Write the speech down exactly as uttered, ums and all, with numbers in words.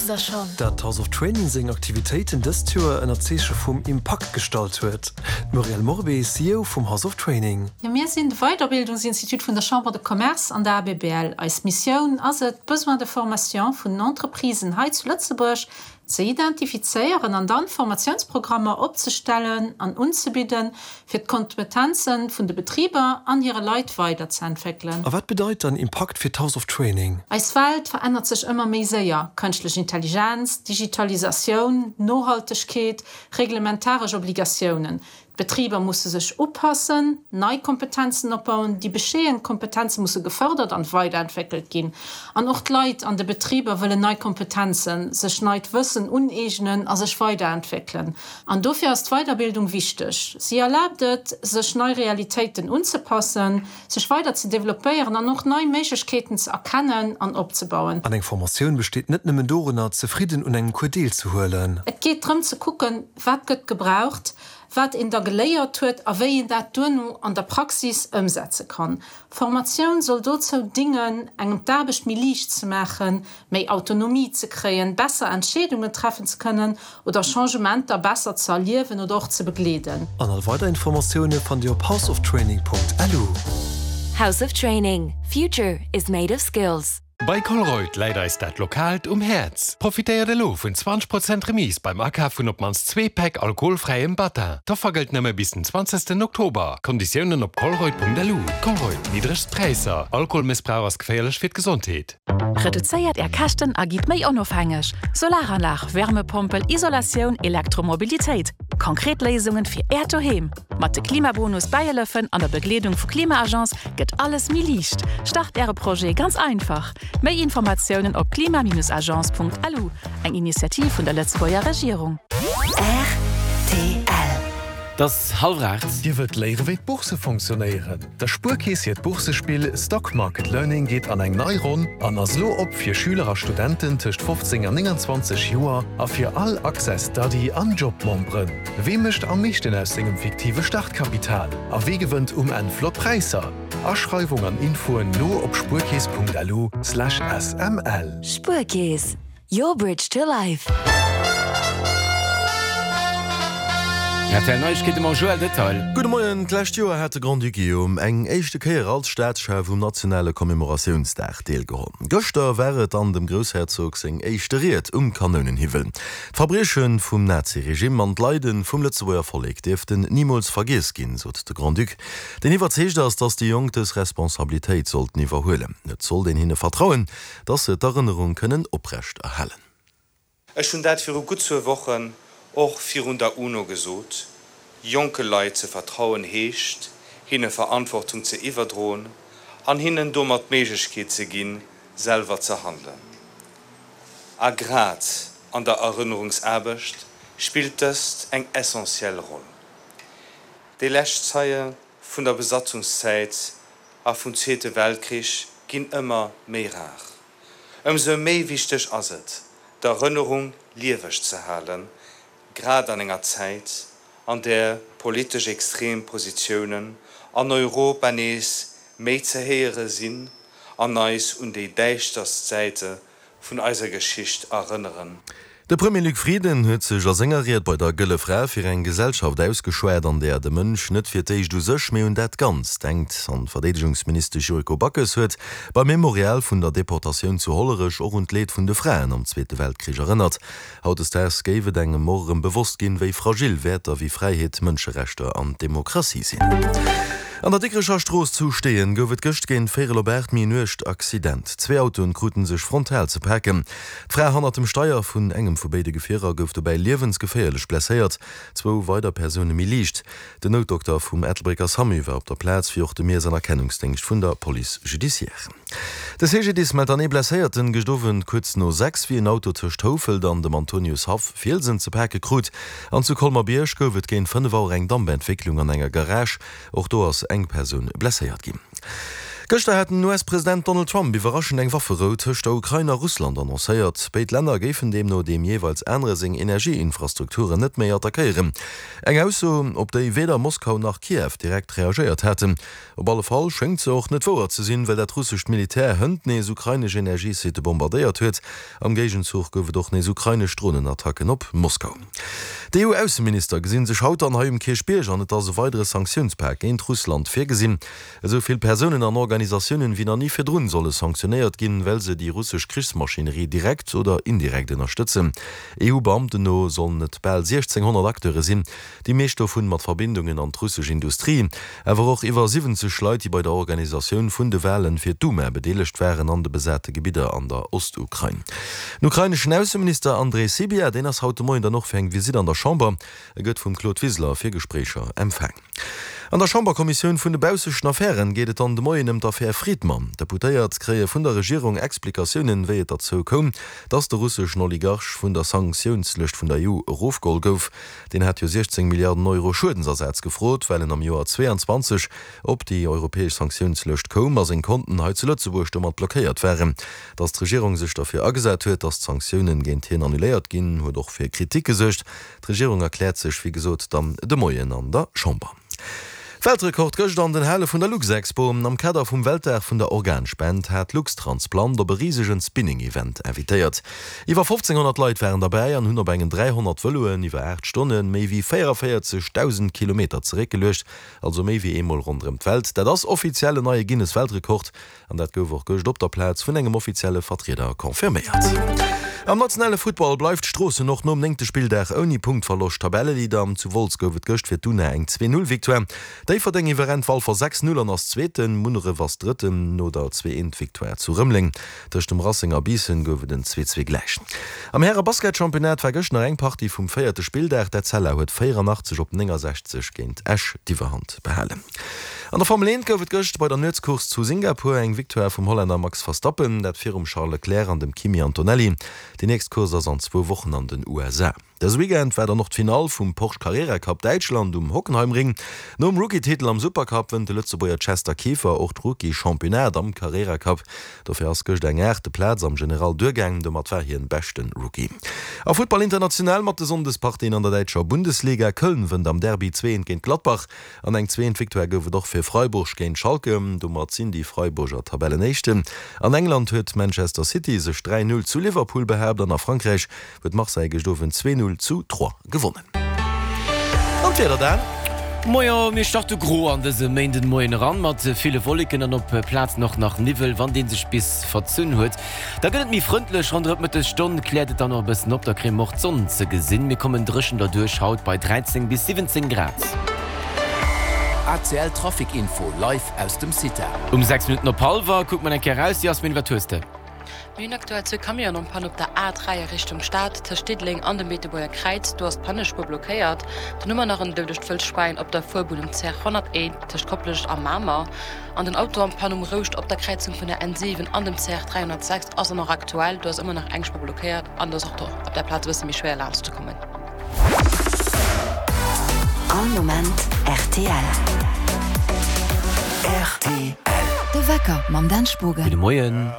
ist das schon. Dat House of Training seg Aktivitäten des Tour en Erzesche vum Impact gestalt huet. Muriel Morbe, C E O vom House of Training. Ja, wir sind Weiterbildungsinstitut von der Chambre de Commerce an der A B B L. Als Mission as het besoin de Formation von Entreprisen heiz zu Lützeburg zu identifizieren an dann Formationsprogramme aufzustellen, an unzubieten, für die Kompetenzen von den Betrieben an ihre Leute weiterzuentwickeln. Aber was bedeutet dann Impact für House of Training? Als Welt verändert sich immer mehr sehr. Künstliche Intelligenz, Digitalisation, Nachhaltigkeit, reglementarische Obligationen. Betriebe müssen sich aufpassen, neue Kompetenzen aufbauen, die bestehenden Kompetenzen müssen gefördert und weiterentwickelt gehen. Und auch die Leute an den Betrieben wollen neue Kompetenzen, sich neue Wissen uneignen und sich weiterentwickeln. Und dafür ist Weiterbildung wichtig. Sie erlaubt es, sich neue Realitäten anzupassen, sich weiter zu developieren und auch neue Möglichkeiten zu erkennen und aufzubauen. An Information besteht nicht nur darin, zufrieden und einen Kodil zu holen. Es geht darum zu gucken, was wird gebraucht, was in der geleiert huet, a wie in dat Duno an der Praxis umsetzen kann. Formation soll dazu dingen, engem Dabecht mir leicht zu machen, mehr Autonomie zu kreieren, besser Entscheidungen treffen zu können oder Changementer besser zu erleben oder auch zu begleiten. An all weitere Informationen von dir auf house of training punkt l u. House of Training. Future is made of skills. Bei Colruyt leider ist dat lokal um Herz. Profitiert der Lo von zwanzig Prozent Remis beim Akaufen ob mans zwei Pack alkoholfreiem Butter. Da vergelt nämlich bis den zwanzigsten Oktober. Konditionen auf colruyt punkt l u. Colruyt, niedriges Preise. Alkoholmissbrauch ist gefährlich für die Gesundheit. Reduziert er Kasten agit méi onofhängig. Solaranlage, Wärmepumpe, Isolation, Elektromobilität. Konkret Lesungen für Erdtoheim. Mit dem Klimabonus Bayerlöffen an der Bekleidung für Klimaagenz geht alles mir leicht. Start Ihre Projekt ganz einfach. Mehr Informationen auf klima Bindestrich agenz punkt l u. Eine Initiative von der Lützburger Regierung. R T L. Das Halbrechts. Dir wird lehren, wie die Buchse funktionieren. Der Spurkäsiert Buchsespiel Stock Market Learning geht an eng Neuron, an as Lo op für Schüler und Studenten zwischen fünfzehn und neunundzwanzig Jahren, a für all Access Study an Jobmembren. Wie mischt am meisten aus dem fiktive Startkapital? A wie gewinnt um einen Flotpreiser? Ausschreibung an Infoen lo op spurkäs punkt l u slash s m l. Spurkäs. Your bridge to life. Ja, der Neuigkeit immer Joel Detail. Guten Morgen, gleich Jahr hat der Grand Dugium eng echte Kehr als Staatschef vom nationale Kommemorationsdag teilgenommen. Gestern wäret an dem Großherzog sing eichteriert um Kanonenhiveln. Verbrechen vom Nazi-Regime und Leiden vom Lützeburger Volk dürften niemals vergessen gehen, so der Grand Duc. Denn er erzählt das, dass die Jungtes Responsabilität sollten nie verholen. Es soll den ihnen vertrauen, dass sie die Erinnerung können oprecht erhalten. Es schon dat für gut zwei Wochen auch für der UNO gesot, junge Leute vertrauen heescht, hinne Verantwortung zu überdrohen, an hinnen dummer Mäßigkeit zu gehen, selber zu handeln. A grad an der Erinnerungsarbecht spielt das eng essentielle Rolle. Die Letztzeilen von der Besatzungszeit a vom Zweiten Weltkrieg gehen immer mehr rar. Umso mehr wichtig ist es, die Erinnerung lebendig zu halten, gerade an einer Zeit, an der politische Extrempositionen an Europa nees mehr zu hören sind, an uns und die düsterste Seite von unserer Geschichte erinnern. Der Premier Luc Frieden hat sich als engeriert bei der Gëlle Frau für eine Gesellschaft ausgeschwert, an der der Mensch nicht für dich du sech mehr und das ganz denkt. An Verteidigungsminister Juriko Backes hat beim Memorial von der Deportation zu Hollerich auch und Lied von den Frauen am Zweiten Weltkrieg erinnert. Haut es das gäbe engem morgen bewusst gehen, wie fragil Werte wie Freiheit, Menschenrechte und Demokratie sind. An der Dickerischer Straße zu stehen, gowet gëcht gen Ferelobert minucht Accident. Zwei Autoen kruten sich frontal zu packen. Frau han dem Steuer vun engem verbeide Gefährer gouf dabei lebensgefährlich blessiert. Zwo weiter Personen mi liicht. Der Notdoktor vom Ethelbrecker Sammy war op der Platz für de mehr seiner Erkennungsdienst vun der Police Judiciaire. Das Hege dis mat an e blessierten gestoffen kurz no sechs wie ein Auto zercht Hofeld an dem Antonius Haff Vielsinn zu Pake krut. An zu Kolmar Biersch gowet gen fünf Wochen eng Dambeentwicklung an enger Garage. Auch do as eng Person blessiert gin. Gëchte hat den U S-Präsident Donald Trump iwwerraschen eng Wafferot cht der Ukraine Russland annoncéiert. Beit Länder géfen dem no dem jeweils enre seg Energieinfrastrukture net méi attackéieren. Eng ausso, op déi weder Moskau nach Kiew direkt reagiert hätten. Op alle Fall schenkt ze och net vorwer ze sinn, well dat russsisch Militär hënd nees ukrainesch Energiesite bombardéiert huet. Am Gegenzug gowe doch nees ukraine Drohnenattacken op Moskau. De E U-Außenminister gesinn sech haut an haem Kirchbeerg an net as se weitere Sanktionspack ent Russland firgesinn. Soviel Personen an Organisationen wie er nie firdrun solle sanktioniert ginn, well se die russsisch Kriegsmaschinerie direkt oder indirekt unterstützen. E U-Beamte no sollen net bald sechzehnhundert Akteure sinn, die meesstoff hun mat Verbindungen an russsisch Industrie, awer auch iwwer siebzig Leute, die bei der Organisation vun de Wellen fir Dume bedelecht wären an de besäte Gebiete an der Ostukraine. Den ukrainischen Außenminister Andrei Sybiha, den ass haut Moin noch fängt wie sie an der Chamber, er gëtt vum Claude Wiesler fir Gesprächer empfang. An der Chamberkommission vun de Bauseschen Affären gehtt an de Moien em d'Affaire Friedmann. Deputéiert kree vun der Regierung Explikationen wéi dat zo kom, dats der russsischen Oligarch vun der Sanktionslecht vun der E U Rofgol gouf. Den hat jo sechzehn Milliarden Euro Schuldensersatz gefrot, weil am Joar zweiundzwanzig op die europäesch Sanktionslecht kom as en Konten he zu Lützeburg mat blockéiert wären. Dats d' Regierung sech dafür agesat huet, dat Sanktionen géint hin annuléiert ginn, huet doch fir Kritik gesucht. D' Regierung erklärt sech wie gesot dann de Moien an der Chamber. Weltrekord gëcht an den Helle vun der Luxexpo am Kader vum Welttag vun der Organspend hat Luxtransplant der beriesegen Spinning-Event invitéiert. Iwer fünfzehnhundert Leiit wären dabei an hunn engen dreihundert Wëluen iwwer acht Stunden méi wie vierundvierzigtausend Kilometer zeréckgelecht, also méi wie emol rondrem Welt, dat das offizielle neue Guinness Weltrekord an dat gouf och gëcht op der Platz vun engem offizielle Vertreter konfirmiert. Am nationale Football bleifft Strosse noch nom nengte Spieldach oni Punkt verlocht Tabellelieder am zu Wolz gouft gëcht fir Dune eng zwei null Viktoire. Dei verdeng iwwer Rennfall vor sechs null an ass zweeten, Munere was dritten no der zwei eins Viktoire zu Rëmling. Dech dem Rassinger Biesen goufe den zwei zwei gleichen. Am Herre Basketchampionat war gëcht eng Party vum feierte Spieldach der Zeller huet vierundachtzig op sechzig géint Esch Diwerhand behalen. An der Formel eins gouft gëcht bei der Nëtzkurs zu Singapur eng Viktoire vum Holländer Max Verstappen, dat fir um Charles Leclerc an dem Kimi Antonelli. Die nächste Kurs ass an zwei Wochen an den U S A. Das Weekend war noch Final vum Porsche Carrera Cup Deutschland um Hockenheimring. No um Rookie-Titel am Supercup wenn de Lützeburger Chester Käfer och Rookie Championat am Carrera Cup. Dafür ass gëcht eng Ächte Platz am General Durgang de mat hien besten Rookie. A Football international mat de Sondespartien an der Deitscher Bundesliga Köln wenn am Derby zwei géint Gladbach an eng zwei Viktoire gowe doch fir Freiburg géint Schalke, du mat sinn die Freiburger Tabellenéchten. An England huet Manchester City sech drei null zu Liverpool beherbt, an nach Frankreich wird Marseille gestofen zwei null zu drei gewonnen. Und wer dann? Moier mir starte gro an dese Mainden Moien ran mat viele Wolken an op Platz noch nach Nivel, wann den sech bis verzünn huet. Da gënnet mi frontndlech an mit de Stunde klädet dann noch bis op der Creme mocht sonn ze gesinn. mir kommen drschen der durchhaut bei dreizehn bis siebzehn Grad. A C L Trafikinfo live aus dem City. Um sechs Minuten op Pal war guckt man en Keras Jasmin watste. Min aktuell zu Kamion um Pan op der A drei Richtung Stadt, der Stedling an dem Meterbauer Kreiz, du hast Pannespur blockiert. Die Nummer nach ein dödecht Füllspein op der Vorbuden C hunderteins, der kopplisch am Mama. An den Auto am Panum Rocht op der Kreuzung von der N sieben an dem C dreihundertsechs, also noch aktuell, du hast immer noch Engspur blockiert, anders auch doch. Auf der Platz wirst du mich schwer lernst zu kommen. All Moment R T L. R T L. De Wecker, Mam Dan Spuge. Gute Moien.